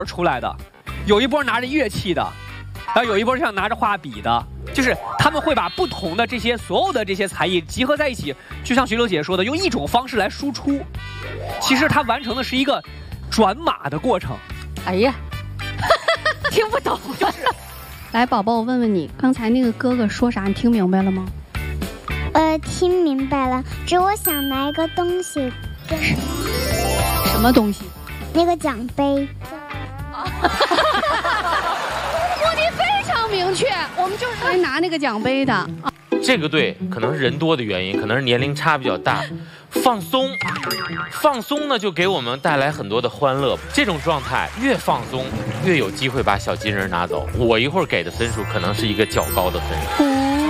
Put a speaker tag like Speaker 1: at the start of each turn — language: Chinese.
Speaker 1: 出来的，有一波拿着乐器的，然后有一波像拿着画笔的，就是他们会把不同的这些所有的这些才艺集合在一起，就像徐柳姐说的，用一种方式来输出。其实它完成的是一个转码的过程。
Speaker 2: 哎呀，听不懂。
Speaker 3: 来，宝宝，我问问你，刚才那个哥哥说啥？你听明白了吗？
Speaker 4: 听明白了，只我想拿一个东西，
Speaker 3: 什么东西？
Speaker 4: 那个奖杯。
Speaker 3: 目的非常明确，我们就是来拿那个奖杯的。
Speaker 5: 这个队可能是人多的原因，可能是年龄差比较大，放松呢就给我们带来很多的欢乐。这种状态越放松，越有机会把小金人拿走。我一会儿给的分数可能是一个较高的分数。